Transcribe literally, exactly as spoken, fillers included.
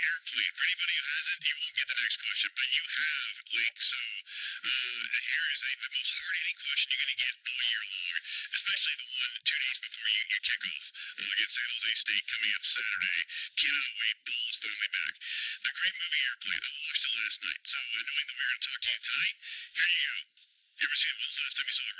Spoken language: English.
Airplane. For anybody who hasn't, you won't get the next question, but you have, Link. So uh, here is a, the most hard-hitting question you're going to get all year long, especially the one two days before you, you kick off uh, against San Jose State coming up Saturday. Cannot wait. Ball is finally back. The great movie Airplane. I watched it last night, so uh, knowing that we were going to talk to you tonight, here you go. You ever seen it? When's the last time you saw it?